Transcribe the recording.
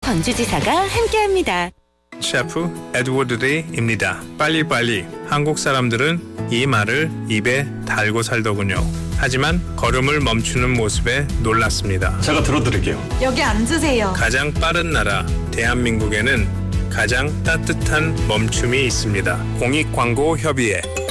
광주지사가 함께합니다. 셰프 에드워드 데이입니다. 빨리빨리. 한국 사람들은 이 말을 입에 달고 살더군요. 하지만 걸음을 멈추는 모습에 놀랐습니다. 제가 들어드릴게요. 여기 앉으세요. 가장 빠른 나라 대한민국에는 가장 따뜻한 멈춤이 있습니다. 공익광고협의회